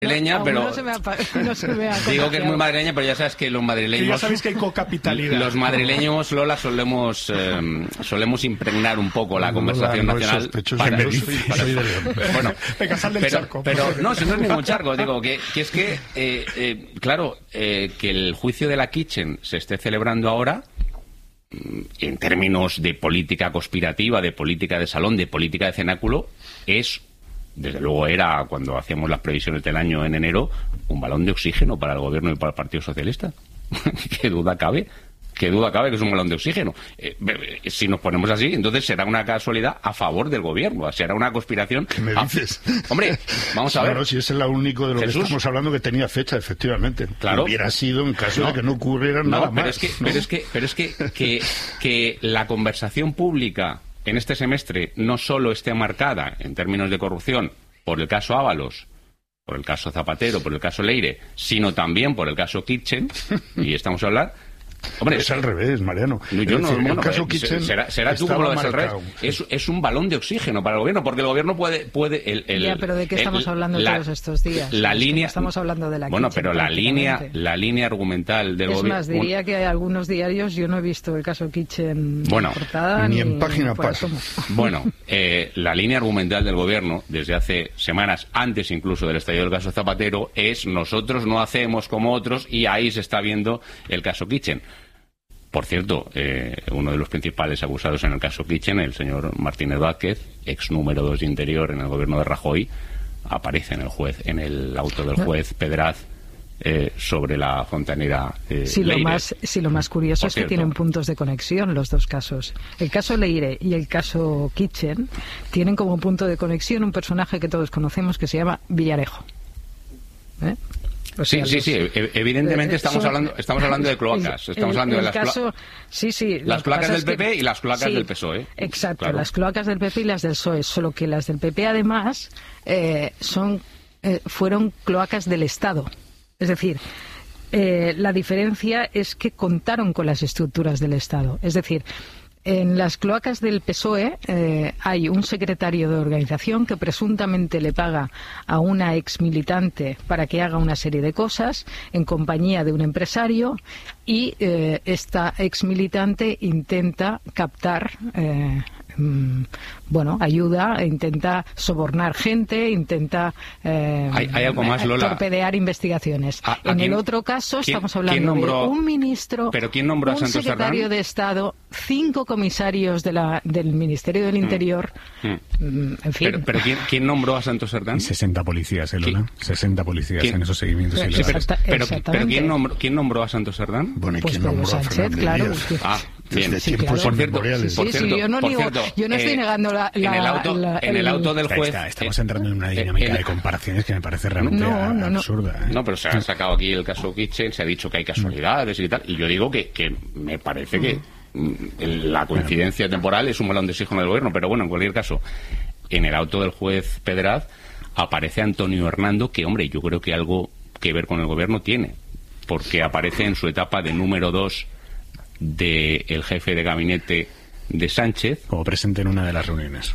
madrileña, pero no se me ha digo que es muy madrileña, pero ya sabes que los madrileños... Que ya sabéis que hay cocapitalidad. Los madrileños, Lola, solemos impregnar un poco la conversación nacional. Bueno, pero no, si no es ningún charco, digo que es que, claro, que el juicio de la Kitchen se esté celebrando ahora, en términos de política conspirativa, de política de salón, de política de cenáculo, es... Desde luego era, cuando hacíamos las previsiones del año en enero, un balón de oxígeno para el gobierno y para el Partido Socialista. ¿Qué duda cabe? ¿Qué duda cabe que es un balón de oxígeno? Si nos ponemos así, entonces será una casualidad a favor del gobierno, será una conspiración... ¿Qué me dices? Hombre, vamos a ver. Claro, si es el único de lo Jesús, que estamos hablando que tenía fecha, efectivamente. Claro. Hubiera sido en caso de que no ocurriera nada más. Pero es que la conversación pública en este semestre no solo esté marcada en términos de corrupción por el caso Ábalos, por el caso Zapatero, por el caso Leire, sino también por el caso Kitchen, y estamos a hablar... Hombre, es al revés, Mariano. Yo no, decir, bueno, caso Kitchen será tú como lo ves al revés. Es un balón de oxígeno para el gobierno, porque el gobierno puede ya, pero ¿de qué estamos hablando todos estos días? La línea... Estamos hablando de la Bueno, Kitchen, pero la línea argumental del gobierno... Es más, diría que algunos diarios, yo no he visto el caso Kitchen en portada, ni en página par. Bueno, la línea argumental del gobierno, desde hace semanas, antes incluso del estallido del caso Zapatero, es nosotros no hacemos como otros, y ahí se está viendo el caso Kitchen. Por cierto, uno de los principales acusados en el caso Kitchen, el señor Martínez Vázquez, ex número 2 de Interior en el gobierno de Rajoy, aparece en el auto del juez Pedraz sobre la fontanera Leire. Lo más curioso es que tienen puntos de conexión los dos casos. El caso Leire y el caso Kitchen tienen como punto de conexión un personaje que todos conocemos que se llama Villarejo. O sea, sí, evidentemente estamos hablando de cloacas, estamos hablando de las cloacas del PP y las cloacas del PSOE. Exacto, claro. Las cloacas del PP y las del PSOE, solo que las del PP además fueron cloacas del Estado. Es decir, la diferencia es que contaron con las estructuras del Estado. Es decir, en las cloacas del PSOE hay un secretario de organización que presuntamente le paga a una ex militante para que haga una serie de cosas en compañía de un empresario, y esta ex militante intenta captar ayuda, intenta sobornar gente, intenta hay algo más, Lola, torpedear investigaciones. En el otro caso estamos hablando de un ministro, ¿pero quién nombró a Santos secretario Cerdán? de Estado, 5 comisarios del Ministerio del Interior, en fin. Pero ¿quién nombró a Santos Cerdán? 60 policías, Lola. 60 policías en esos seguimientos. Pero ¿quién nombró a Santos Cerdán? Bueno, ¿y pues quién Pedro nombró a Sánchez, claro. Bien. Sí, claro. Por cierto, yo no estoy negando en el auto del juez... Estamos entrando en una dinámica de comparaciones que me parece realmente absurda. No, pero se ha sacado aquí el caso Kitchen, se ha dicho que hay casualidades y tal, y yo digo que me parece que la coincidencia temporal es un balón de oxígeno del gobierno, pero bueno, en cualquier caso, en el auto del juez Pedraz aparece Antonio Hernando, que, hombre, yo creo que algo que ver con el gobierno tiene, porque aparece en su etapa de número 2 del jefe de gabinete de Sánchez, como presente en una de las reuniones,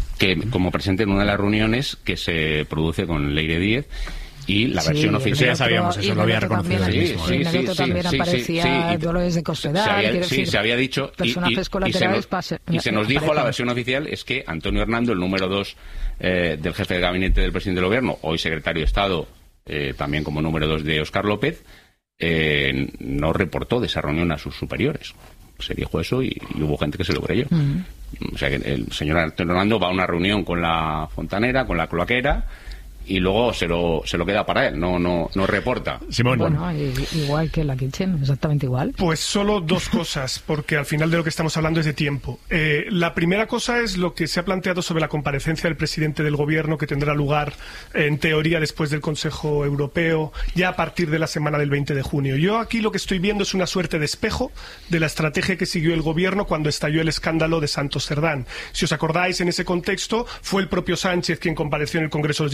que se produce con Leire Díez, y la versión oficial... Ya sabíamos, eso lo había reconocido él mismo. En el otro también aparecía Dolores de Cospedal, se había dicho, personajes colaterales, y se nos dijo, la versión oficial es que Antonio Hernando, el número 2 del jefe de gabinete del presidente del gobierno, hoy secretario de Estado, también como número 2 de Óscar López, no reportó de esa reunión a sus superiores. Se dijo eso y hubo gente que se lo creyó. O sea que el señor Antonio Hernando va a una reunión con la fontanera, con la cloaquera, y luego se lo queda para él, no reporta. Simón. Bueno, igual que la Kitchen, exactamente igual. Pues solo dos cosas, porque al final de lo que estamos hablando es de tiempo. La primera cosa es lo que se ha planteado sobre la comparecencia del presidente del gobierno, que tendrá lugar, en teoría, después del Consejo Europeo, ya a partir de la semana del 20 de junio. Yo aquí lo que estoy viendo es una suerte de espejo de la estrategia que siguió el gobierno cuando estalló el escándalo de Santos Cerdán. Si os acordáis, en ese contexto, fue el propio Sánchez quien compareció en el Congreso de los Diputados,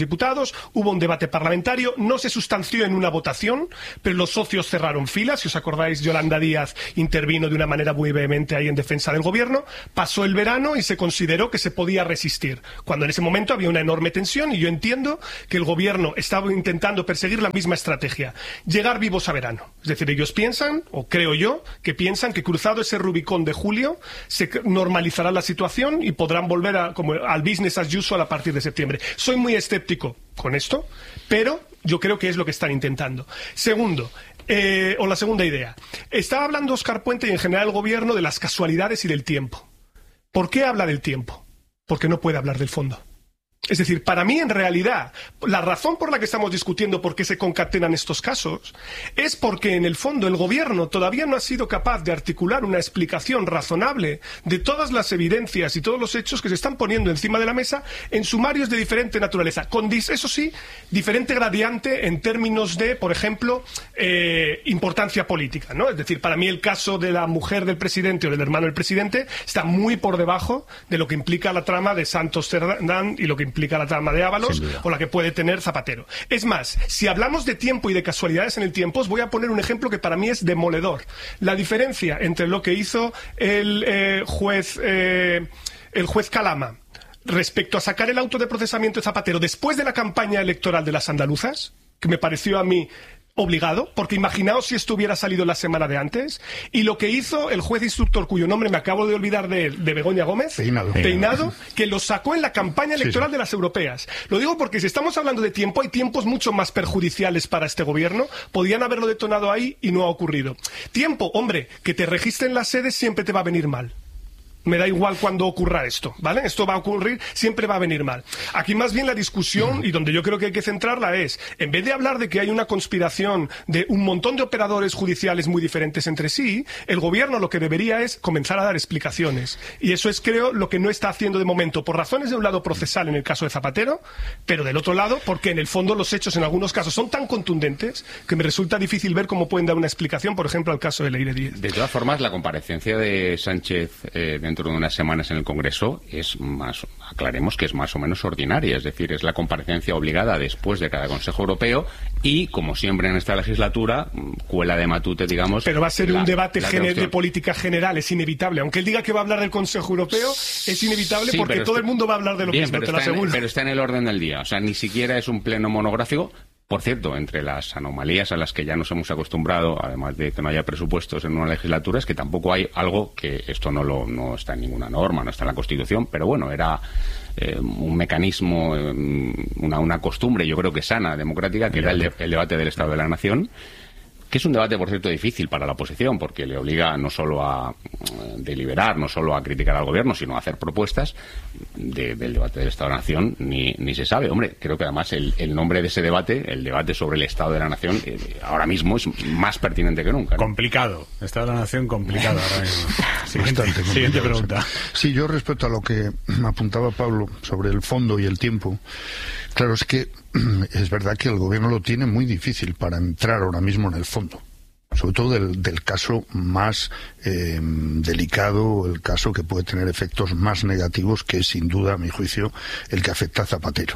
casos, hubo un debate parlamentario, no se sustanció en una votación, pero los socios cerraron filas. Si os acordáis, Yolanda Díaz intervino de una manera muy vehemente ahí en defensa del gobierno. Pasó el verano y se consideró que se podía resistir, cuando en ese momento había una enorme tensión, y yo entiendo que el gobierno estaba intentando perseguir la misma estrategia, llegar vivos a verano. Es decir, ellos piensan, o creo yo, que piensan que cruzado ese Rubicón de julio se normalizará la situación y podrán volver al business as usual a partir de septiembre. Soy muy escéptico con esto, pero yo creo que es lo que están intentando. Segundo, o la segunda idea. Estaba hablando Óscar Puente y en general el gobierno de las casualidades y del tiempo. ¿Por qué habla del tiempo? Porque no puede hablar del fondo. Es decir, para mí, en realidad, la razón por la que estamos discutiendo por qué se concatenan estos casos es porque, en el fondo, el gobierno todavía no ha sido capaz de articular una explicación razonable de todas las evidencias y todos los hechos que se están poniendo encima de la mesa en sumarios de diferente naturaleza, con, eso sí, diferente gradiente en términos de, por ejemplo, importancia política, ¿no? Es decir, para mí el caso de la mujer del presidente o del hermano del presidente está muy por debajo de lo que implica la trama de Santos Cerdán y lo que implica la trama de Ábalos o la que puede tener Zapatero. Es más, si hablamos de tiempo y de casualidades en el tiempo, os voy a poner un ejemplo que para mí es demoledor. La diferencia entre lo que hizo el juez Calama respecto a sacar el auto de procesamiento de Zapatero después de la campaña electoral de las andaluzas, que me pareció a mí obligado, porque imaginaos si esto hubiera salido la semana de antes, y lo que hizo el juez instructor, cuyo nombre me acabo de olvidar de Begoña Gómez, Peinado, que lo sacó en la campaña electoral de las europeas. Lo digo porque si estamos hablando de tiempo, hay tiempos mucho más perjudiciales para este gobierno. Podían haberlo detonado ahí y no ha ocurrido. Tiempo, hombre, que te registren las sedes siempre te va a venir mal. Me da igual cuando ocurra esto, ¿vale? Esto va a ocurrir, siempre va a venir mal. Aquí más bien la discusión, y donde yo creo que hay que centrarla, es, en vez de hablar de que hay una conspiración de un montón de operadores judiciales muy diferentes entre sí, el gobierno lo que debería es comenzar a dar explicaciones. Y eso es, creo, lo que no está haciendo de momento, por razones de un lado procesal en el caso de Zapatero, pero del otro lado porque en el fondo los hechos en algunos casos son tan contundentes que me resulta difícil ver cómo pueden dar una explicación, por ejemplo, al caso de Leire Díez. De todas formas, la comparecencia de Sánchez dentro de unas semanas en el Congreso es más, aclaremos que es más o menos ordinaria, es decir, es la comparecencia obligada después de cada Consejo Europeo y, como siempre en esta legislatura, cuela de matute, digamos. Pero va a ser un debate de política general, es inevitable. Aunque él diga que va a hablar del Consejo Europeo, es inevitable porque todo el mundo va a hablar de lo mismo, te lo aseguro. Pero está en el orden del día, o sea, ni siquiera es un pleno monográfico. Por cierto, entre las anomalías a las que ya nos hemos acostumbrado, además de que no haya presupuestos en una legislatura, es que tampoco hay algo que esto no está en ninguna norma, no está en la Constitución, pero bueno, era un mecanismo, una costumbre, yo creo que sana, democrática, que era el debate del Estado de la Nación, que es un debate, por cierto, difícil para la oposición, porque le obliga no solo a deliberar, no solo a criticar al gobierno, sino a hacer propuestas. Del debate del Estado de la Nación ni se sabe. Hombre, creo que además el nombre de ese debate, el debate sobre el Estado de la Nación, ahora mismo es más pertinente que nunca, ¿no? Complicado. Estado de la Nación complicado ahora mismo. Siguiente pregunta. Sí, yo respecto a lo que apuntaba Pablo sobre el fondo y el tiempo, claro, es que es verdad que el gobierno lo tiene muy difícil para entrar ahora mismo en el fondo. Sobre todo del caso más delicado, el caso que puede tener efectos más negativos, que es sin duda, a mi juicio, el que afecta a Zapatero.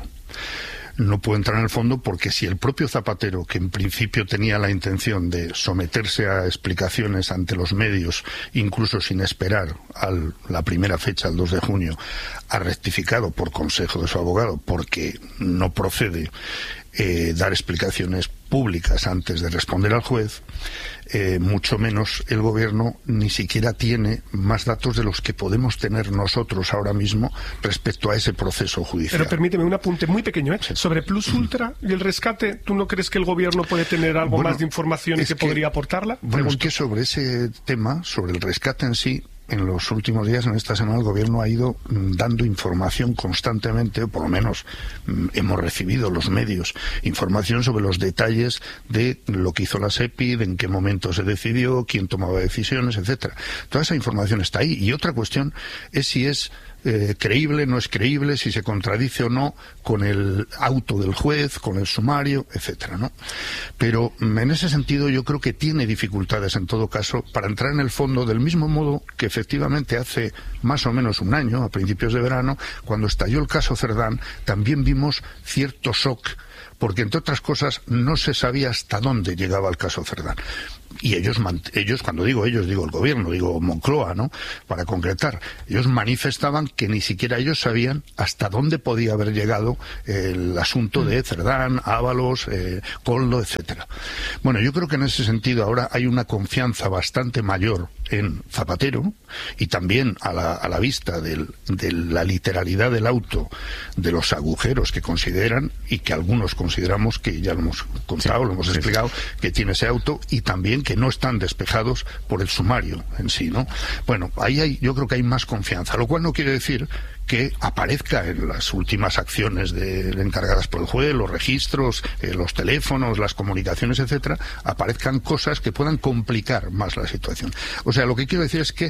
No puede entrar en el fondo porque si el propio Zapatero, que en principio tenía la intención de someterse a explicaciones ante los medios, incluso sin esperar a la primera fecha, el 2 de junio, ha rectificado por consejo de su abogado porque no procede dar explicaciones públicas antes de responder al juez, mucho menos el gobierno ni siquiera tiene más datos de los que podemos tener nosotros ahora mismo respecto a ese proceso judicial. Pero permíteme un apunte muy pequeño, ¿eh? Sobre Plus Ultra y el rescate, ¿tú no crees que el gobierno puede tener algo más de información y que podría aportarla? Bueno, es que sobre ese tema, sobre el rescate en sí, en los últimos días, en esta semana, el gobierno ha ido dando información constantemente, o por lo menos hemos recibido los medios información sobre los detalles de lo que hizo la SEPI, de en qué momento se decidió, quién tomaba decisiones, etcétera. Toda esa información está ahí. Y otra cuestión es si es creíble, no es creíble, si se contradice o no con el auto del juez, con el sumario, etcétera, ¿no? Pero en ese sentido yo creo que tiene dificultades en todo caso para entrar en el fondo, del mismo modo que efectivamente hace más o menos un año, a principios de verano, cuando estalló el caso Cerdán, también vimos cierto shock, porque entre otras cosas no se sabía hasta dónde llegaba el caso Cerdán. Y ellos, cuando digo ellos, digo el gobierno, digo Moncloa, ¿no? Para concretar, ellos manifestaban que ni siquiera ellos sabían hasta dónde podía haber llegado el asunto de Cerdán, Ábalos, Koldo, etcétera. Bueno, yo creo que en ese sentido ahora hay una confianza bastante mayor en Zapatero, y también a la vista de la literalidad del auto, de los agujeros que consideran, y que algunos consideramos, que ya lo hemos contado, lo hemos explicado, que tiene ese auto, y también que no están despejados por el sumario en sí, ¿no? Bueno, ahí yo creo que hay más confianza, lo cual no quiere decir que aparezca en las últimas acciones encargadas por el juez, los registros, los teléfonos, las comunicaciones, etcétera, aparezcan cosas que puedan complicar más la situación. O sea, lo que quiero decir es que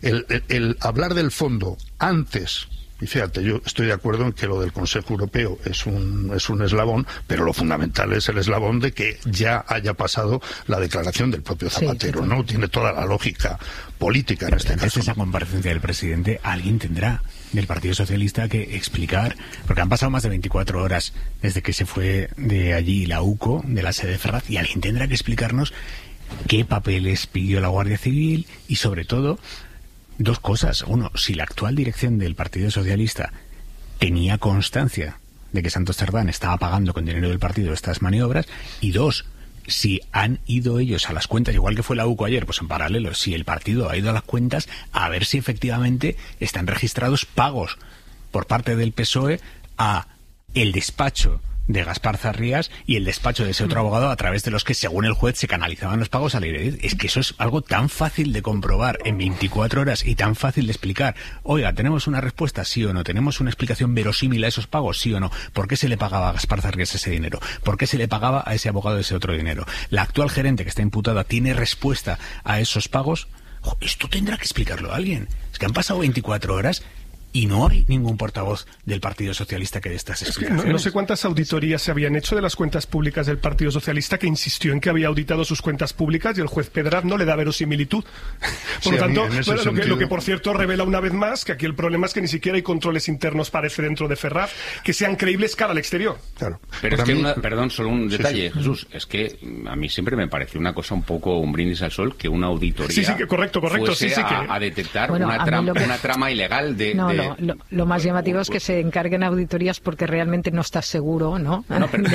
el hablar del fondo antes, y fíjate, yo estoy de acuerdo en que lo del Consejo Europeo es un eslabón, pero lo fundamental es el eslabón de que ya haya pasado la declaración del propio Zapatero, sí, ¿no? Tiene toda la lógica política en este caso. Antes de esa comparecencia del presidente, alguien tendrá del Partido Socialista que explicar, porque han pasado más de 24 horas desde que se fue de allí la UCO, de la sede de Ferraz, y alguien tendrá que explicarnos qué papeles pidió la Guardia Civil y, sobre todo, dos cosas. Uno, si la actual dirección del Partido Socialista tenía constancia de que Santos Cerdán estaba pagando con dinero del partido estas maniobras, y dos, si han ido ellos a las cuentas, igual que fue la UCO ayer, pues en paralelo, si el partido ha ido a las cuentas a ver si efectivamente están registrados pagos por parte del PSOE a el despacho de Gaspar Zarrías y el despacho de ese otro abogado, a través de los que, según el juez, se canalizaban los pagos a la Irediz. Es que eso es algo tan fácil de comprobar en 24 horas y tan fácil de explicar. Oiga, ¿tenemos una respuesta, sí o no? ¿Tenemos una explicación verosímil a esos pagos, sí o no? ¿Por qué se le pagaba a Gaspar Zarrías ese dinero? ¿Por qué se le pagaba a ese abogado ese otro dinero? ¿La actual gerente que está imputada tiene respuesta a esos pagos? Esto tendrá que explicarlo alguien. Es que han pasado 24 horas y no hay ningún portavoz del Partido Socialista que dé estas explicaciones. No sé cuántas auditorías se habían hecho de las cuentas públicas del Partido Socialista, que insistió en que había auditado sus cuentas públicas, y el juez Pedraz no le da verosimilitud. Por lo tanto, lo que por cierto revela una vez más que aquí el problema es que ni siquiera hay controles internos, parece, dentro de Ferraz, que sean creíbles cara al exterior. Claro. Pero es que, perdón, solo un detalle, sí. Jesús, es que a mí siempre me pareció una cosa un poco un brindis al sol que una auditoría correcto, a detectar una trama ilegal de... Lo más llamativo es que se encarguen auditorías porque realmente no estás seguro, ¿no?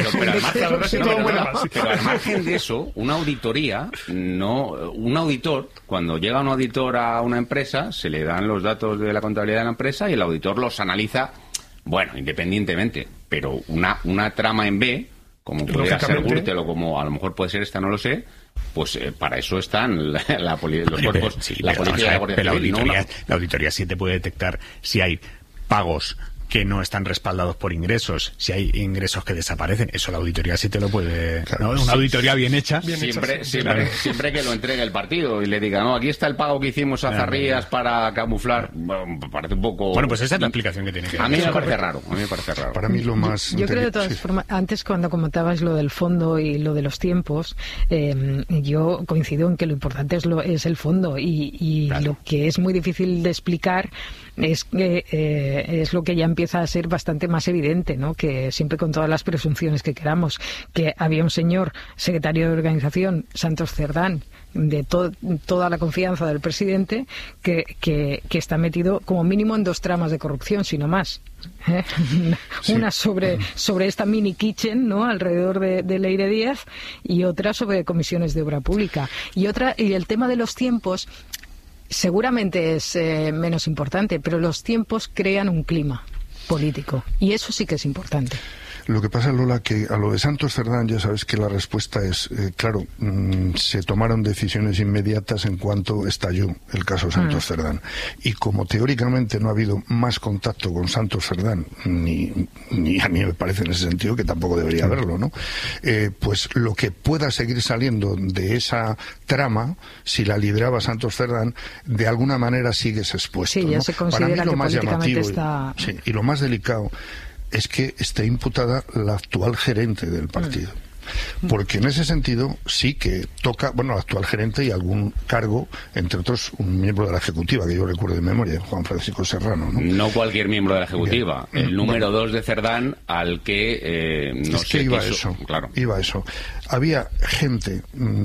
Pero al margen de eso, una auditoría, un auditor, cuando llega un auditor a una empresa, se le dan los datos de la contabilidad de la empresa y el auditor los analiza, bueno, independientemente, pero una trama en B, como pudiera ser Gürtel o como a lo mejor puede ser esta, no lo sé, pues para eso están los cuerpos, la policía y la Guardia Civil. La auditoría sí te puede detectar si hay pagos que no están respaldados por ingresos, si hay ingresos que desaparecen. Eso la auditoría sí te lo puede... Claro, ¿no? Una auditoría bien hecha. Siempre que lo entregue el partido y le diga, no, aquí está el pago que hicimos a Zarrías para camuflar. Bueno, parece un poco... Bueno, pues esa es la explicación que tiene que A mí me parece raro. Para mí lo más... Yo creo de todas formas, antes cuando comentabas lo del fondo y lo de los tiempos, yo coincido en que lo importante es el fondo y claro. Lo que es muy difícil de explicar es que es lo que ya empieza a ser bastante más evidente, ¿no? Que siempre, con todas las presunciones que queramos, que había un señor secretario de organización, Santos Cerdán, de toda la confianza del presidente, que está metido como mínimo en 2 tramas de corrupción, si no más. Sí. Una sobre esta mini kitchen, ¿no?, alrededor de Leire Díaz, y otra sobre comisiones de obra pública. Y el tema de los tiempos seguramente es menos importante, pero los tiempos crean un clima político, y eso sí que es importante. Lo que pasa, Lola, que a lo de Santos Cerdán ya sabes que la respuesta es, claro, se tomaron decisiones inmediatas en cuanto estalló el caso Santos Cerdán. Y como teóricamente no ha habido más contacto con Santos Cerdán, ni a mí me parece en ese sentido que tampoco debería haberlo, ¿no? Pues lo que pueda seguir saliendo de esa trama, si la lideraba Santos Cerdán, de alguna manera sigues expuesto. Sí, ya ¿no? se considera Para mí lo que más políticamente llamativo y lo más delicado es que esté imputada la actual gerente del partido. Porque en ese sentido sí que toca, bueno, el actual gerente y algún cargo, entre otros un miembro de la Ejecutiva, que yo recuerdo de memoria, Juan Francisco Serrano, ¿no? No cualquier miembro de la Ejecutiva, el número 2 de Cerdán, al que no es se que iba quiso, eso, claro. iba eso. Había gente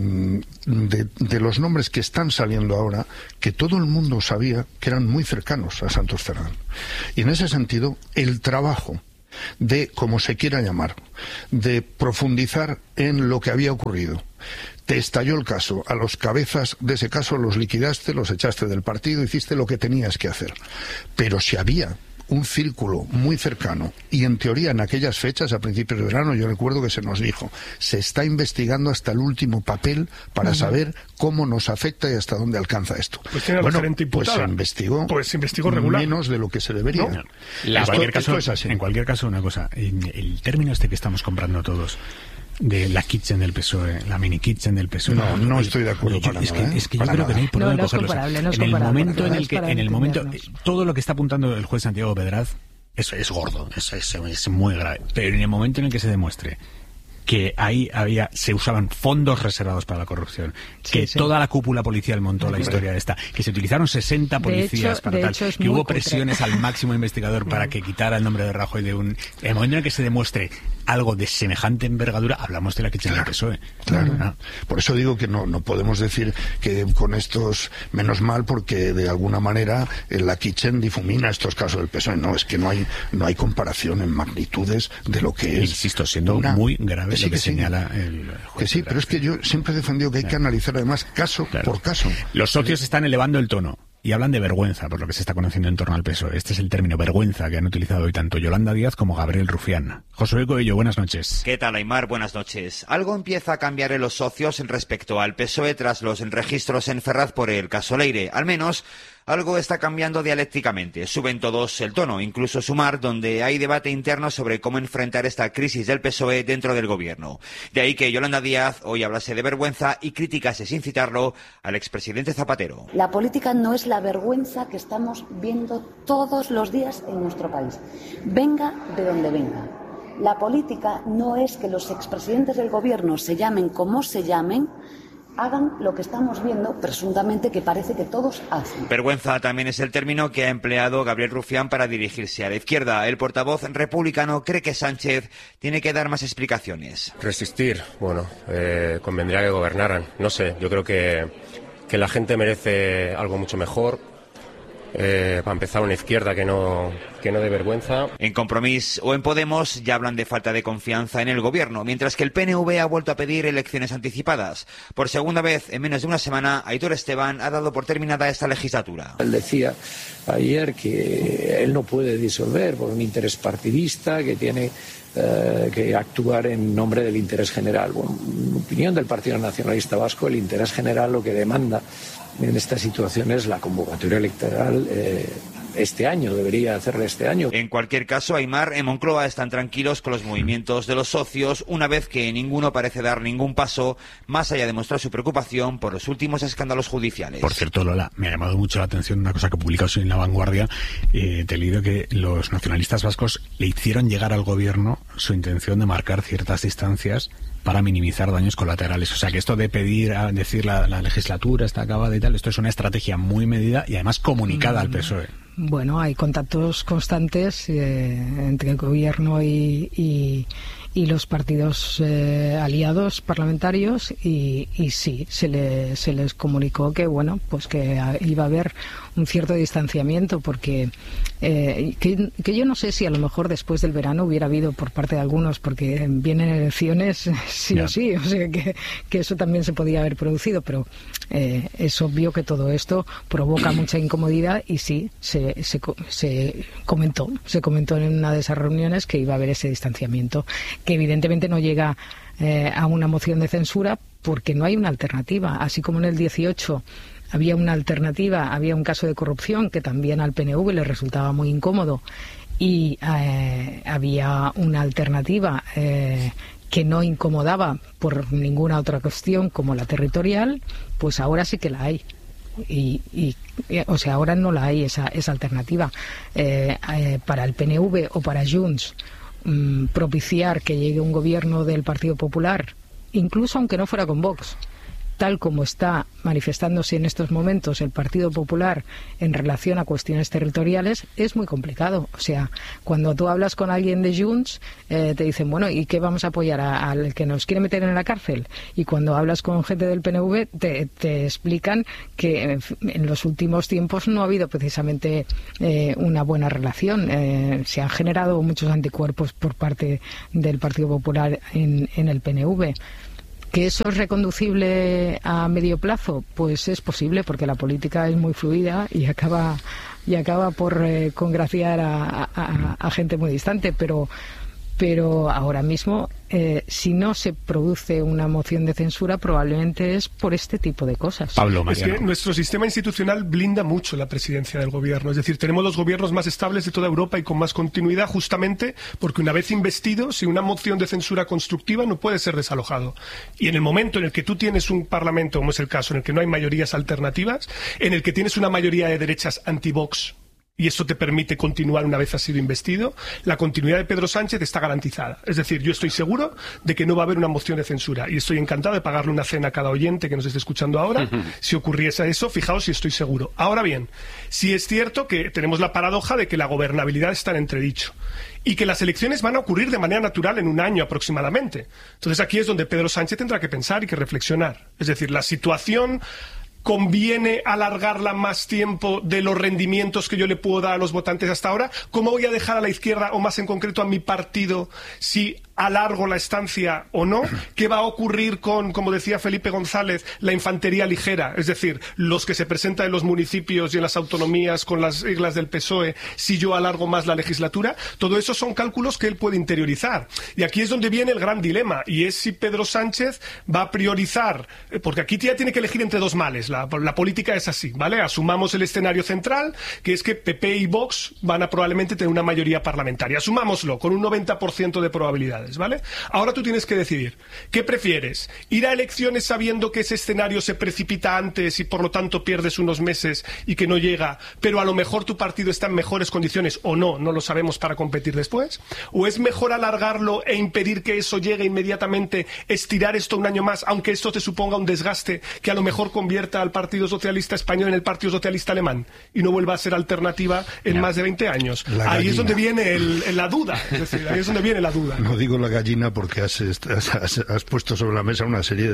de los nombres que están saliendo ahora que todo el mundo sabía que eran muy cercanos a Santos Cerdán. Y en ese sentido, el trabajo de, como se quiera llamar, de profundizar en lo que había ocurrido. Te estalló el caso, a los cabezas de ese caso los liquidaste, los echaste del partido, hiciste lo que tenías que hacer. Pero si había un círculo muy cercano, y en teoría en aquellas fechas, a principios de verano, yo recuerdo que se nos dijo, se está investigando hasta el último papel para saber cómo nos afecta y hasta dónde alcanza esto. Pues tiene la gerente imputada. Pues se investigó regular. Menos de lo que se debería. ¿No? En cualquier caso, una cosa, el término este que estamos comprando todos, de la kitchen del PSOE, la mini kitchen del PSOE. No estoy de acuerdo para nada. Es que yo creo que no hay por dónde cogerlo. En el momento en el momento, todo lo que está apuntando el juez Santiago Pedraz es gordo, es muy grave. Pero en el momento en el que se demuestre que ahí se usaban fondos reservados para la corrupción, que toda la cúpula policial montó la historia esta, que se utilizaron 60 policías para tal, que hubo presiones al máximo investigador para que quitara el nombre de Rajoy en el momento en el que se demuestre algo de semejante envergadura, hablamos de la kitchen del PSOE. Claro. Por eso digo que no podemos decir que con estos menos mal, porque de alguna manera la kitchen difumina estos casos del PSOE. No, es que no hay comparación en magnitudes de lo que es. Insisto, siendo muy grave lo que señala el juez. Que sí, pero es que yo siempre he defendido que hay que analizar además caso por caso. Los socios están elevando el tono y hablan de vergüenza por lo que se está conociendo en torno al PSOE. Este es el término vergüenza que han utilizado hoy tanto Yolanda Díaz como Gabriel Rufián. Josué Coello, buenas noches. ¿Qué tal, Aimar? Buenas noches. Algo empieza a cambiar en los socios en respecto al PSOE tras los registros en Ferraz por el caso Leire. Al menos algo está cambiando dialécticamente. Suben todos el tono, incluso Sumar, donde hay debate interno sobre cómo enfrentar esta crisis del PSOE dentro del gobierno. De ahí que Yolanda Díaz hoy hablase de vergüenza y criticase sin citarlo al expresidente Zapatero. La política no es la vergüenza que estamos viendo todos los días en nuestro país. Venga de donde venga. La política no es que los expresidentes del gobierno se llamen como se llamen, hagan lo que estamos viendo, presuntamente, que parece que todos hacen. Vergüenza también es el término que ha empleado Gabriel Rufián para dirigirse a la izquierda. El portavoz republicano cree que Sánchez tiene que dar más explicaciones. Resistir, bueno, convendría que gobernaran. No sé, yo creo que la gente merece algo mucho mejor. Para empezar, una izquierda que no dé vergüenza. En Compromís o en Podemos ya hablan de falta de confianza en el gobierno, mientras que el PNV ha vuelto a pedir elecciones anticipadas. Por segunda vez en menos de una semana, Aitor Esteban ha dado por terminada esta legislatura. Él decía ayer que él no puede disolver por un interés partidista, que tiene que actuar en nombre del interés general. Bueno, en opinión del Partido Nacionalista Vasco, el interés general lo que demanda en esta situación es la convocatoria electoral este año, debería hacerla este año. En cualquier caso, Aimar, en Moncloa están tranquilos con los movimientos de los socios, una vez que ninguno parece dar ningún paso, más allá de mostrar su preocupación por los últimos escándalos judiciales. Por cierto, Lola, me ha llamado mucho la atención una cosa que publica hoy en La Vanguardia. Te he leído que los nacionalistas vascos le hicieron llegar al gobierno su intención de marcar ciertas distancias para minimizar daños colaterales. O sea, que esto de decir la legislatura está acabada y tal, esto es una estrategia muy medida y además comunicada al PSOE. Bueno, hay contactos constantes entre el gobierno y y los partidos aliados parlamentarios y sí, se les comunicó que bueno, pues que iba a haber un cierto distanciamiento, porque que yo no sé si a lo mejor después del verano hubiera habido por parte de algunos, porque vienen elecciones sí o sí, o sea que eso también se podía haber producido, pero es obvio que todo esto provoca mucha incomodidad y sí, se comentó en una de esas reuniones que iba a haber ese distanciamiento, que evidentemente no llega a una moción de censura porque no hay una alternativa, así como en el 18 había una alternativa, había un caso de corrupción que también al PNV le resultaba muy incómodo y había una alternativa que no incomodaba por ninguna otra cuestión como la territorial, pues ahora sí que la hay. O sea, ahora no la hay esa alternativa. Para el PNV o para Junts propiciar que llegue un gobierno del Partido Popular, incluso aunque no fuera con Vox, tal como está manifestándose en estos momentos el Partido Popular en relación a cuestiones territoriales, es muy complicado. O sea, cuando tú hablas con alguien de Junts, te dicen, bueno, ¿y qué vamos a apoyar? ¿Al que nos quiere meter en la cárcel? Y cuando hablas con gente del PNV, te explican que en los últimos tiempos no ha habido precisamente una buena relación. Se han generado muchos anticuerpos por parte del Partido Popular en el PNV. ¿Que eso es reconducible a medio plazo? Pues es posible, porque la política es muy fluida y acaba por congraciar a gente muy distante, pero ahora mismo, si no se produce una moción de censura, probablemente es por este tipo de cosas. Pablo, Mariano. Es que nuestro sistema institucional blinda mucho la presidencia del gobierno. Es decir, tenemos los gobiernos más estables de toda Europa y con más continuidad, justamente porque una vez investido, si una moción de censura constructiva no puede ser desalojado. Y en el momento en el que tú tienes un parlamento, como es el caso, en el que no hay mayorías alternativas, en el que tienes una mayoría de derechas anti-Vox, y esto te permite continuar una vez has sido investido, la continuidad de Pedro Sánchez está garantizada. Es decir, yo estoy seguro de que no va a haber una moción de censura y estoy encantado de pagarle una cena a cada oyente que nos esté escuchando ahora. Si ocurriese eso, fijaos si estoy seguro. Ahora bien, sí es cierto que tenemos la paradoja de que la gobernabilidad está en entredicho y que las elecciones van a ocurrir de manera natural en un año aproximadamente. Entonces aquí es donde Pedro Sánchez tendrá que pensar y que reflexionar. Es decir, la situación ¿conviene alargarla más tiempo de los rendimientos que yo le puedo dar a los votantes hasta ahora? ¿Cómo voy a dejar a la izquierda, o más en concreto a mi partido, si alargo la estancia o no? ¿Qué va a ocurrir con, como decía Felipe González, la infantería ligera? Es decir, los que se presentan en los municipios y en las autonomías con las siglas del PSOE, si yo alargo más la legislatura. Todo eso son cálculos que él puede interiorizar. Y aquí es donde viene el gran dilema, y es si Pedro Sánchez va a priorizar, porque aquí ya tiene que elegir entre dos males. La política es así, ¿vale? Asumamos el escenario central, que es que PP y Vox van a probablemente tener una mayoría parlamentaria. Asumámoslo, con un 90% de probabilidades, ¿vale? Ahora tú tienes que decidir, ¿qué prefieres? ¿Ir a elecciones sabiendo que ese escenario se precipita antes y por lo tanto pierdes unos meses y que no llega, pero a lo mejor tu partido está en mejores condiciones o no lo sabemos, para competir después? ¿O es mejor alargarlo e impedir que eso llegue inmediatamente, estirar esto un año más, aunque esto te suponga un desgaste que a lo mejor convierta al Partido Socialista Español en el Partido Socialista Alemán y no vuelva a ser alternativa en más de 20e años? Ahí es donde viene la duda. Es decir, ahí es donde viene la duda. No digo la gallina porque has puesto sobre la mesa una serie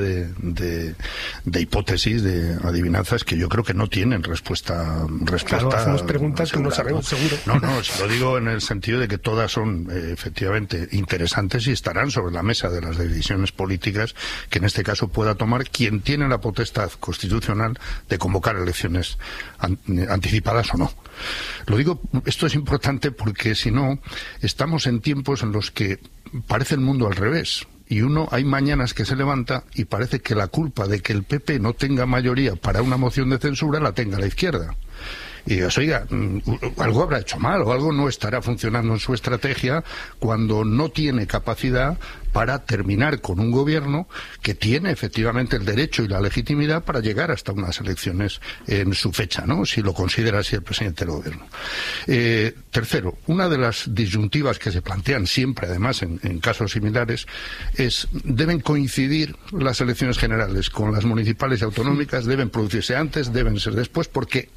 de hipótesis, de adivinanzas que yo creo que no tienen respuesta. Claro, hacemos preguntas que no sabemos, seguro. No, si lo digo en el sentido de que todas son efectivamente interesantes y estarán sobre la mesa de las decisiones políticas que en este caso pueda tomar quien tiene la potestad constitucional de convocar elecciones anticipadas o no. Lo digo, esto es importante porque si no, estamos en tiempos en los que parece el mundo al revés. Y hay mañanas que se levanta y parece que la culpa de que el PP no tenga mayoría para una moción de censura la tenga la izquierda. Y digas, oiga, algo habrá hecho mal o algo no estará funcionando en su estrategia cuando no tiene capacidad para terminar con un gobierno que tiene efectivamente el derecho y la legitimidad para llegar hasta unas elecciones en su fecha, ¿no? Si lo considera así el presidente del gobierno. Tercero, una de las disyuntivas que se plantean siempre, además, en casos similares, es, ¿deben coincidir las elecciones generales con las municipales y autonómicas? ¿Deben producirse antes? ¿Deben ser después? Porque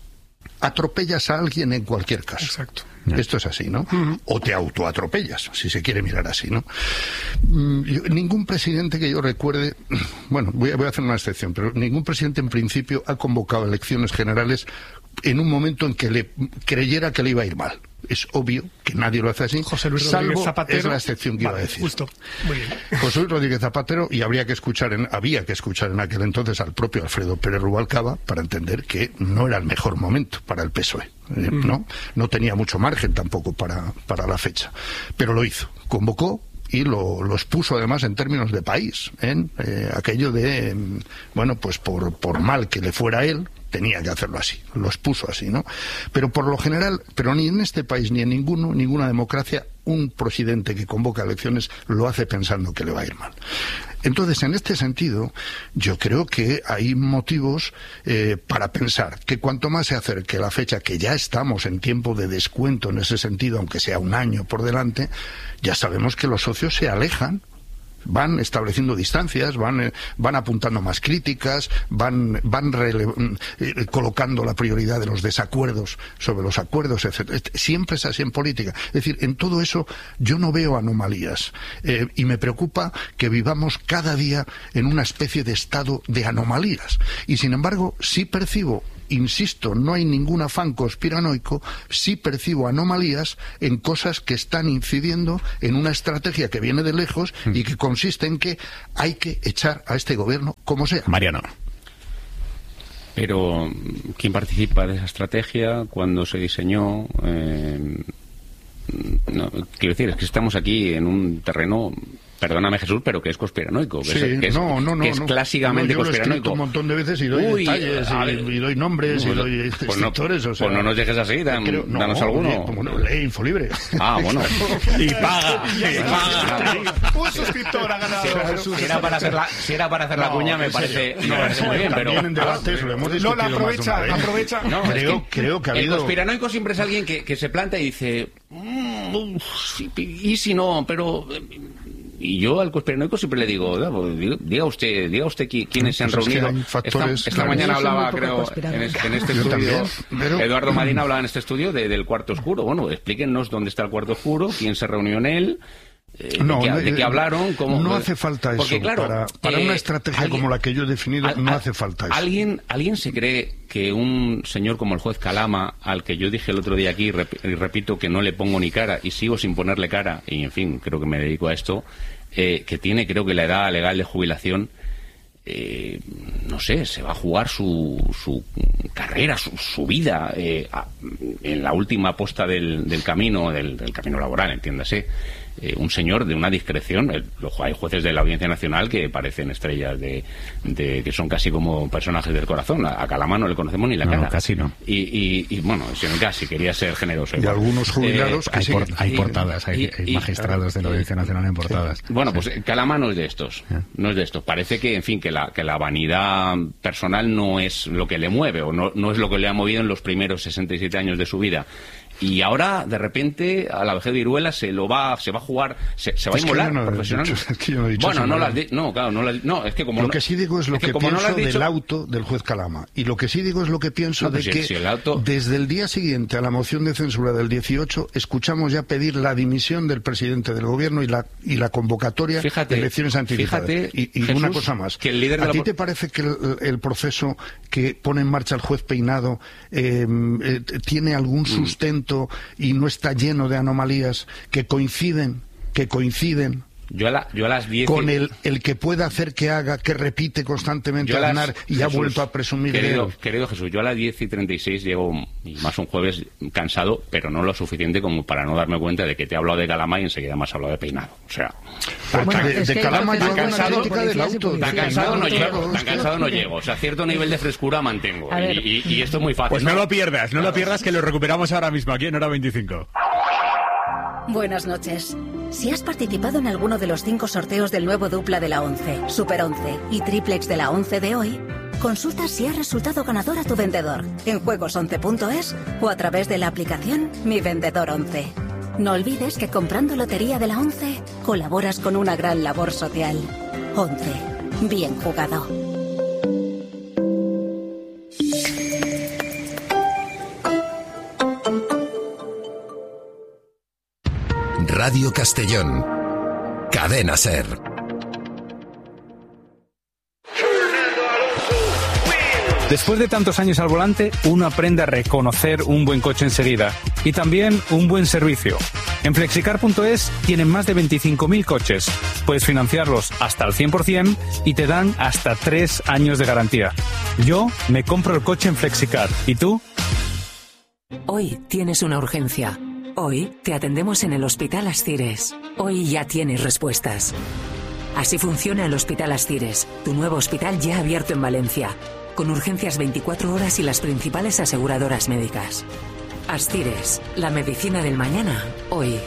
atropellas a alguien en cualquier caso. Exacto. Esto es así, ¿no? O te autoatropellas, si se quiere mirar así, ¿no? Ningún presidente que yo recuerde, bueno, voy a hacer una excepción, pero ningún presidente en principio ha convocado elecciones generales en un momento en que le creyera que le iba a ir mal. Es obvio que nadie lo hace así. José Luis Rodríguez Zapatero. Es la excepción que iba a decir. Justo. Muy bien. José Luis Rodríguez Zapatero, y había que escuchar en aquel entonces al propio Alfredo Pérez Rubalcaba para entender que no era el mejor momento para el PSOE. No tenía mucho margen tampoco para la fecha. Pero lo hizo. Convocó y lo expuso además en términos de país, aquello de, bueno, pues por mal que le fuera a él, tenía que hacerlo así, lo expuso así, ¿no? Pero por lo general, pero ni en este país ni en ninguna democracia, un presidente que convoca elecciones lo hace pensando que le va a ir mal. Entonces, en este sentido, yo creo que hay motivos para pensar que cuanto más se acerque la fecha, que ya estamos en tiempo de descuento en ese sentido, aunque sea un año por delante, ya sabemos que los socios se alejan, van estableciendo distancias, van apuntando más críticas, van colocando la prioridad de los desacuerdos sobre los acuerdos, etc. Siempre es así en política. Es decir, en todo eso yo no veo anomalías y me preocupa que vivamos cada día en una especie de estado de anomalías. Y sin embargo, sí percibo, insisto, no hay ningún afán conspiranoico, sí percibo anomalías en cosas que están incidiendo en una estrategia que viene de lejos y que consiste en que hay que echar a este gobierno como sea. Mariano. Pero, ¿quién participa de esa estrategia? ¿Cuándo se diseñó? No, quiero decir, es que estamos aquí en un terreno, perdóname Jesús, pero que es conspiranoico, que es clásicamente conspiranoico. Un montón de veces y doy detalles y doy nombres y doy sectores. Pues no nos dejes así, danos alguno. Lee Infolibre. Ah, bueno. Y paga. Un suscriptor ha ganado. Si era para hacer la cuña, me parece muy bien, pero en debates lo hemos discutido. No, la aprovecha. No, creo que ha habido. El conspiranoico siempre es alguien que se planta y dice, y si no, pero... Y yo al conspiranoico siempre le digo, diga usted quiénes se han reunido. Esta mañana hablaba, creo, en este estudio, Eduardo Madina hablaba en este estudio del cuarto oscuro. Bueno, explíquenos dónde está el cuarto oscuro, quién se reunió en él. ¿De qué hablaron? ¿Cómo? No hace falta eso. Porque, claro, para una estrategia como la que yo he definido, no hace falta eso. ¿Alguien se cree que un señor como el juez Calama, al que yo dije el otro día aquí, y repito que no le pongo ni cara, y sigo sin ponerle cara, y en fin, creo que me dedico a esto, que tiene, creo que la edad legal de jubilación, no sé, se va a jugar su carrera, su vida, en la última posta del camino laboral, entiéndase. Un señor de una discreción. Hay jueces de la Audiencia Nacional que parecen estrellas que son casi como personajes del corazón. A Calama no le conocemos ni la cara. No, casi no. Y bueno, si no casi, quería ser generoso. Y algunos jubilados que hay portadas, hay magistrados de la Audiencia Nacional en portadas. Bueno, pues Calama no es de estos. No es de estos. Parece que, en fin, que la vanidad personal no es lo que le mueve, o no es lo que le ha movido en los primeros 67 años de su vida. Y ahora, de repente, a la vejez de Iruela se va a jugar, se va a inmolar profesionalmente. Es que yo no he dicho bueno, eso, no las no, claro, no, es que como lo que sí digo es lo que pienso del auto del juez Calama. Y lo que sí digo es lo que pienso de que desde el día siguiente a la moción de censura del 18 escuchamos ya pedir la dimisión del presidente del gobierno y la convocatoria de elecciones anticipadas. Y Jesús, una cosa más. Que el líder ¿A ti te parece que el proceso que pone en marcha el juez Peinado tiene algún sustento y no está lleno de anomalías que coinciden yo a las 10 con el que puede hacer que repite constantemente Aznar y ha vuelto a presumir querido Jesús, yo a las 10:36 llego, y más un jueves, cansado, pero no lo suficiente como para no darme cuenta de que te he hablado de Calama y enseguida me has hablado de Peinado. O sea, de Calama yo tan cansado no llego. O sea, cierto nivel de frescura mantengo. Y esto es muy fácil. Pues no lo pierdas, que lo recuperamos ahora mismo aquí en Hora 25. Buenas noches. Si has participado en alguno de los 5 sorteos del nuevo dupla de la 11, Super 11 y Triplex de la 11 de hoy, consulta si has resultado ganador a tu vendedor en juegos11.es o a través de la aplicación Mi Vendedor 11. No olvides que comprando Lotería de la 11 colaboras con una gran labor social. 11. Bien jugado. Radio Castellón. Cadena SER. Después de tantos años al volante, uno aprende a reconocer un buen coche enseguida y también un buen servicio. En Flexicar.es tienen más de 25.000 coches. Puedes financiarlos hasta el 100% y te dan hasta 3 años de garantía. Yo me compro el coche en Flexicar. ¿Y tú? Hoy tienes una urgencia. Hoy te atendemos en el Hospital Ascires. Hoy ya tienes respuestas. Así funciona el Hospital Ascires, tu nuevo hospital ya abierto en Valencia, con urgencias 24 horas y las principales aseguradoras médicas. Ascires, la medicina del mañana, hoy.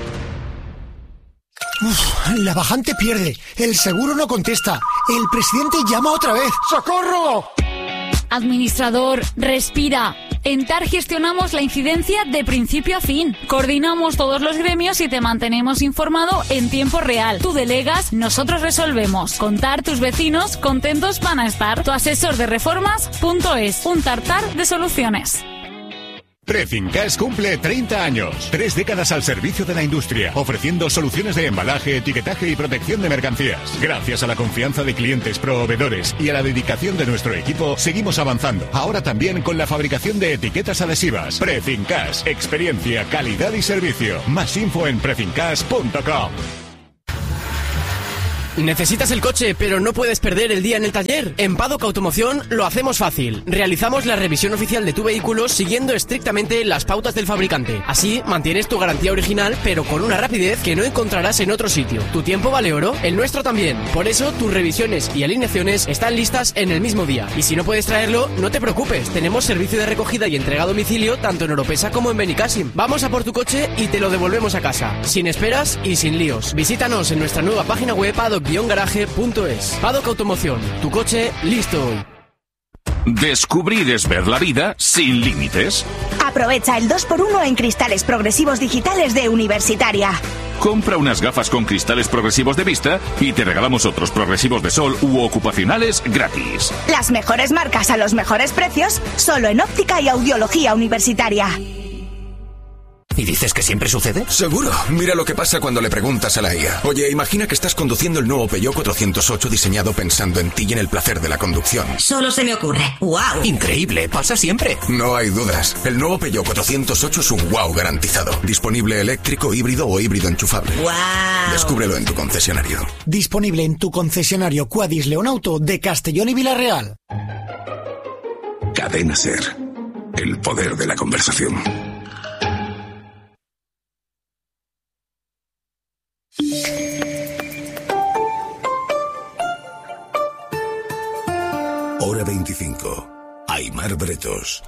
La bajante pierde, el seguro no contesta, el presidente llama otra vez. ¡Socorro! Administrador, respira. En TAR gestionamos la incidencia de principio a fin. Coordinamos todos los gremios y te mantenemos informado en tiempo real. Tú delegas, nosotros resolvemos. Con TAR tus vecinos contentos van a estar. Tu asesor de reformas.es, un tartar de soluciones. Prefincas cumple 30 años. 3 décadas al servicio de la industria, ofreciendo soluciones de embalaje, etiquetaje y protección de mercancías. Gracias a la confianza de clientes, proveedores y a la dedicación de nuestro equipo, seguimos avanzando. Ahora también con la fabricación de etiquetas adhesivas. Prefincas, experiencia, calidad y servicio. Más info en prefincas.com. ¿Necesitas el coche pero no puedes perder el día en el taller? En Paddock Automoción lo hacemos fácil. Realizamos la revisión oficial de tu vehículo siguiendo estrictamente las pautas del fabricante. Así mantienes tu garantía original pero con una rapidez que no encontrarás en otro sitio. ¿Tu tiempo vale oro? El nuestro también. Por eso tus revisiones y alineaciones están listas en el mismo día. Y si no puedes traerlo, no te preocupes. Tenemos servicio de recogida y entrega a domicilio tanto en Oropesa como en Benicàssim. Vamos a por tu coche y te lo devolvemos a casa. Sin esperas y sin líos. Visítanos en nuestra nueva página web paddock-garaje.es. Paddock Automoción, tu coche listo hoy. Descubrir es ver la vida sin límites. Aprovecha el 2x1 en cristales progresivos digitales de Universitaria. Compra unas gafas con cristales progresivos de vista y te regalamos otros progresivos de sol u ocupacionales gratis. Las mejores marcas a los mejores precios, solo en óptica y audiología Universitaria. ¿Y dices que siempre sucede? Seguro. Mira lo que pasa cuando le preguntas a la IA. Oye, imagina que estás conduciendo el nuevo Peugeot 408 diseñado pensando en ti y en el placer de la conducción. Solo se me ocurre. ¡Wow! Increíble, pasa siempre. No hay dudas. El nuevo Peugeot 408 es un wow garantizado. Disponible eléctrico, híbrido o híbrido enchufable. ¡Wow! Descúbrelo en tu concesionario. Disponible en tu concesionario Quadis Leonauto de Castellón y Villarreal. Cadena SER. El poder de la conversación. Hora 25. Aimar Bretos.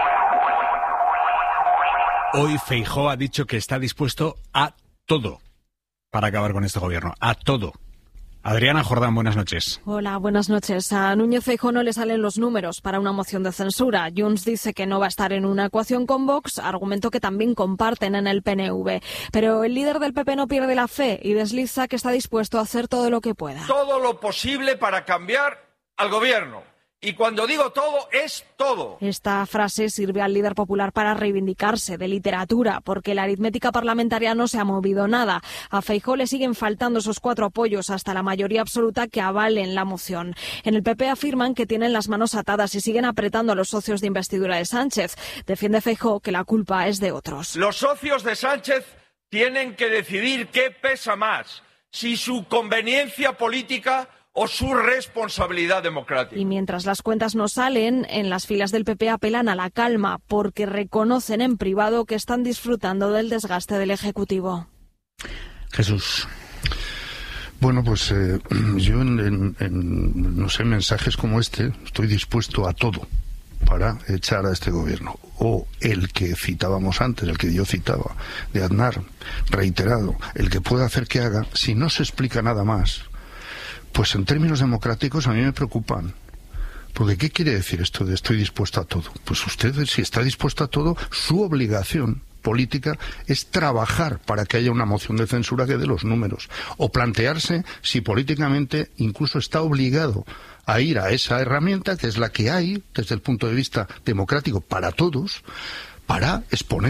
Hoy Feijóo ha dicho que está dispuesto a todo para acabar con este gobierno. A todo. Adriana Jordán, buenas noches. Hola, buenas noches. A Núñez Feijóo no le salen los números para una moción de censura. Junts dice que no va a estar en una ecuación con Vox, argumento que también comparten en el PNV. Pero el líder del PP no pierde la fe y desliza que está dispuesto a hacer todo lo que pueda. Todo lo posible para cambiar al gobierno. Y cuando digo todo, es todo. Esta frase sirve al líder popular para reivindicarse de literatura, porque la aritmética parlamentaria no se ha movido nada. A Feijóo le siguen faltando esos 4 apoyos hasta la mayoría absoluta que avalen la moción. En el PP afirman que tienen las manos atadas y siguen apretando a los socios de investidura de Sánchez. Defiende Feijóo que la culpa es de otros. Los socios de Sánchez tienen que decidir qué pesa más, si su conveniencia política o su responsabilidad democrática. Y mientras las cuentas no salen, en las filas del PP apelan a la calma porque reconocen en privado que están disfrutando del desgaste del Ejecutivo. Jesús. Bueno, pues yo en no sé, mensajes como este estoy dispuesto a todo para echar a este gobierno. O el que citábamos antes, el que yo citaba, de Aznar, reiterado, el que pueda hacer que haga, si no se explica nada más, pues en términos democráticos a mí me preocupan. Porque ¿qué quiere decir esto de estoy dispuesto a todo? Pues usted, si está dispuesto a todo, su obligación política es trabajar para que haya una moción de censura que dé los números. O plantearse si políticamente incluso está obligado a ir a esa herramienta, que es la que hay desde el punto de vista democrático para todos, para exponer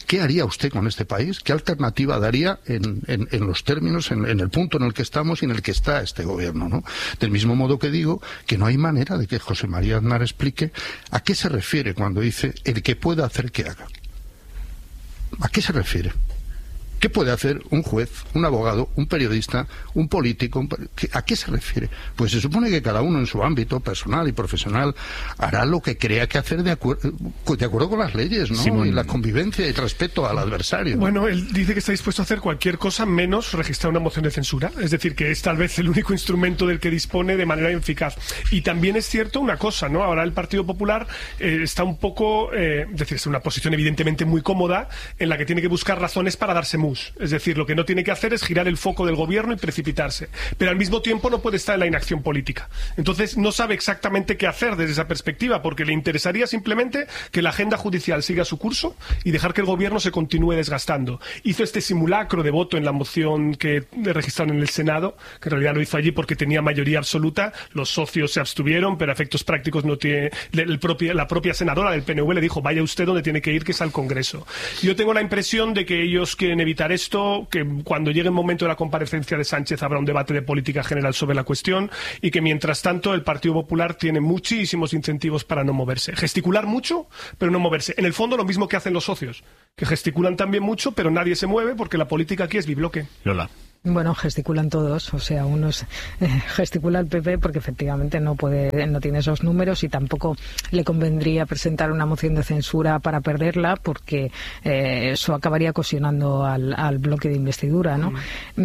¿qué haría usted con este país? ¿Qué alternativa daría en los términos, en el punto en el que estamos y en el que está este gobierno, ¿no? Del mismo modo que digo que no hay manera de que José María Aznar explique a qué se refiere cuando dice el que pueda hacer que haga. ¿A qué se refiere? ¿Qué puede hacer un juez, un abogado, un periodista, un político? ¿A qué se refiere? Pues se supone que cada uno en su ámbito personal y profesional hará lo que crea que hacer de acuerdo con las leyes, ¿no? Simón. Y la convivencia y respeto al adversario. Bueno, él dice que está dispuesto a hacer cualquier cosa menos registrar una moción de censura. Es decir, que es tal vez el único instrumento del que dispone de manera eficaz. Y también es cierto una cosa, ¿no? Ahora el Partido Popular está un poco, es decir, es una posición evidentemente muy cómoda en la que tiene que buscar razones para darse mus. Es decir, lo que no tiene que hacer es girar el foco del gobierno y precipitarse. Pero al mismo tiempo no puede estar en la inacción política. Entonces no sabe exactamente qué hacer desde esa perspectiva, porque le interesaría simplemente que la agenda judicial siga su curso y dejar que el gobierno se continúe desgastando. Hizo este simulacro de voto en la moción que registraron en el Senado, que en realidad lo hizo allí porque tenía mayoría absoluta. Los socios se abstuvieron, pero a efectos prácticos no tiene. La propia senadora del PNV le dijo: vaya usted donde tiene que ir, que es al Congreso. Yo tengo la impresión de que ellos quieren evitar esto, que cuando llegue el momento de la comparecencia de Sánchez habrá un debate de política general sobre la cuestión y que mientras tanto el Partido Popular tiene muchísimos incentivos para no moverse. Gesticular mucho, pero no moverse. En el fondo lo mismo que hacen los socios, que gesticulan también mucho, pero nadie se mueve porque la política aquí es bibloque. Lola. Bueno, gesticulan todos, o sea, unos gesticula el PP porque efectivamente no tiene esos números y tampoco le convendría presentar una moción de censura para perderla porque eso acabaría cohesionando al bloque de investidura, ¿no?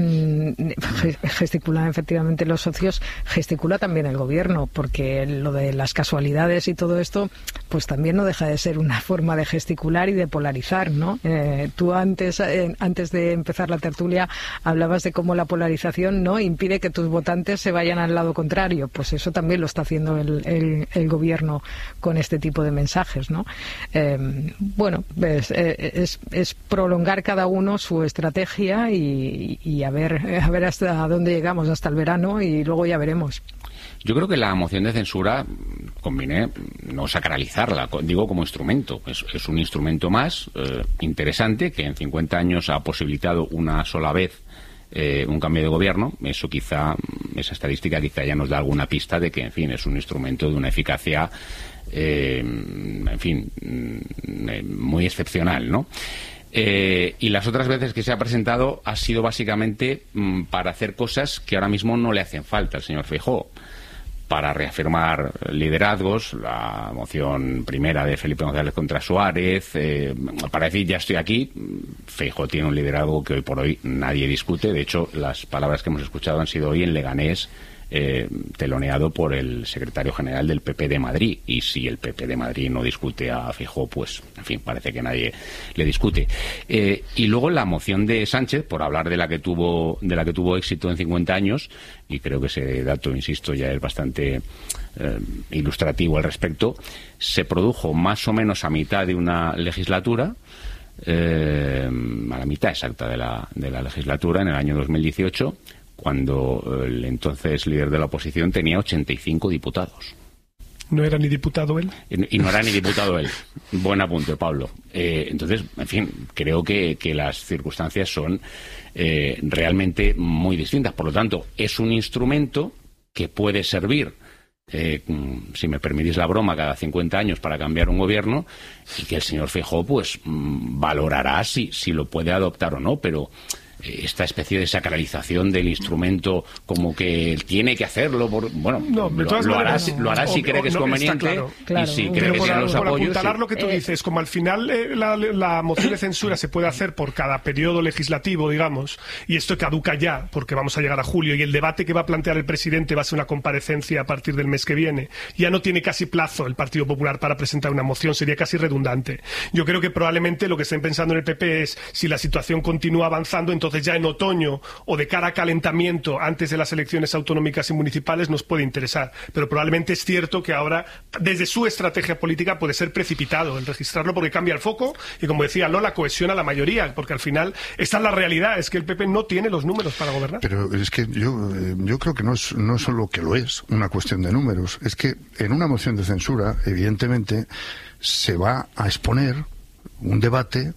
Gesticulan efectivamente los socios, gesticula también el gobierno porque lo de las casualidades y todo esto, pues también no deja de ser una forma de gesticular y de polarizar, ¿no? Tú antes de empezar la tertulia hablabas de cómo la polarización no impide que tus votantes se vayan al lado contrario. Pues eso también lo está haciendo el gobierno con este tipo de mensajes, ¿no? Bueno, es prolongar cada uno su estrategia y a ver hasta dónde llegamos, hasta el verano, y luego ya veremos. Yo creo que la moción de censura conviene no sacralizarla, digo como instrumento. Es un instrumento más interesante que en 50 años ha posibilitado una sola vez un cambio de gobierno. Eso esa estadística quizá ya nos da alguna pista de que, en fin, es un instrumento de una eficacia, muy excepcional, ¿no? Y las otras veces que se ha presentado ha sido básicamente para hacer cosas que ahora mismo no le hacen falta al señor Feijóo. Para reafirmar liderazgos, la moción primera de Felipe González contra Suárez, para decir ya estoy aquí. Feijóo tiene un liderazgo que hoy por hoy nadie discute. De hecho, las palabras que hemos escuchado han sido hoy en Leganés, teloneado por el secretario general del PP de Madrid. Y si el PP de Madrid no discute a Feijóo, pues, en fin, parece que nadie le discute. Y luego la moción de Sánchez, por hablar de la que tuvo éxito en 50 años, y creo que ese dato, insisto, ya es bastante ilustrativo al respecto, se produjo más o menos a mitad de una legislatura, a la mitad exacta de la legislatura, en el año 2018, cuando el entonces líder de la oposición tenía 85 diputados. ¿No era ni diputado él? Y no era ni diputado él. Buen apunte, Pablo. Entonces, en fin, creo que las circunstancias son realmente muy distintas. Por lo tanto, es un instrumento que puede servir, si me permitís la broma, cada 50 años para cambiar un gobierno, y que el señor Feijóo pues valorará si lo puede adoptar o no, pero esta especie de sacralización del instrumento como que tiene que hacerlo lo hará si cree que es conveniente, claro. Y si cree que tiene los apoyos. Por apuntalar lo que tú dices, como al final la moción de censura se puede hacer por cada periodo legislativo, digamos, y esto caduca ya porque vamos a llegar a julio y el debate que va a plantear el presidente va a ser una comparecencia a partir del mes que viene, ya no tiene casi plazo el Partido Popular para presentar una moción, sería casi redundante. Yo creo que probablemente lo que estén pensando en el PP es, si la situación continúa avanzando, entonces ya en otoño o de cara a calentamiento antes de las elecciones autonómicas y municipales nos puede interesar, pero probablemente es cierto que ahora desde su estrategia política puede ser precipitado el registrarlo porque cambia el foco y, como decía Lola, cohesiona la mayoría, porque al final esta es la realidad, es que el PP no tiene los números para gobernar. Pero es que yo creo que no es solo que lo es una cuestión de números, es que en una moción de censura evidentemente se va a exponer un debate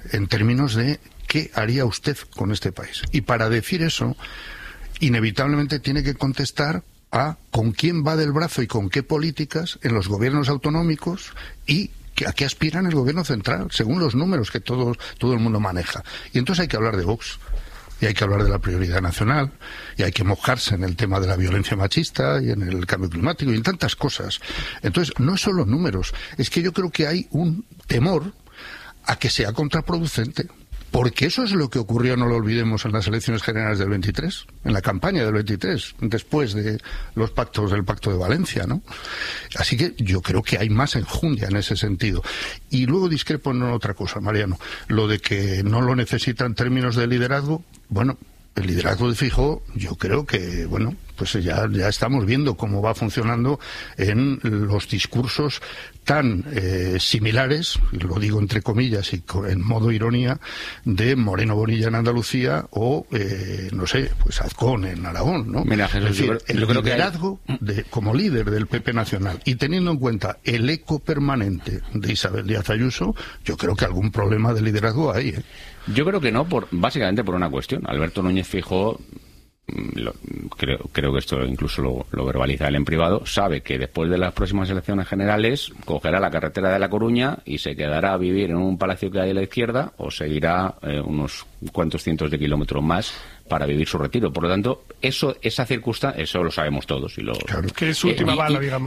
en términos de qué haría usted con este país. Y para decir eso, inevitablemente tiene que contestar a con quién va del brazo y con qué políticas en los gobiernos autonómicos y a qué aspiran el gobierno central, según los números que todo el mundo maneja. Y entonces hay que hablar de Vox, y hay que hablar de la prioridad nacional, y hay que mojarse en el tema de la violencia machista y en el cambio climático y en tantas cosas. Entonces, no es solo números, es que yo creo que hay un temor a que sea contraproducente. Porque eso es lo que ocurrió, no lo olvidemos, en las elecciones generales del 23, en la campaña del 23, después de los pactos del Pacto de Valencia, ¿no? Así que yo creo que hay más enjundia en ese sentido. Y luego discrepo en otra cosa, Mariano, lo de que no lo necesita en términos de liderazgo. Bueno, el liderazgo de Feijóo, yo creo que, bueno, pues ya estamos viendo cómo va funcionando en los discursos tan similares, y lo digo entre comillas y en modo ironía, de Moreno Bonilla en Andalucía o, no sé, pues Azcón en Aragón, ¿no? Mira, Jesús, es decir, yo creo que liderazgo como líder del PP nacional y teniendo en cuenta el eco permanente de Isabel Díaz Ayuso, yo creo que algún problema de liderazgo hay, ¿eh? Yo creo que no, básicamente por una cuestión. Alberto Núñez Feijóo, creo que esto incluso lo verbaliza él en privado, sabe que después de las próximas elecciones generales cogerá la carretera de La Coruña y se quedará a vivir en un palacio que hay a la izquierda o seguirá unos cuantos cientos de kilómetros más para vivir su retiro. Por lo tanto, esa circunstancia, eso lo sabemos todos. Claro, que es su última bala, digamos.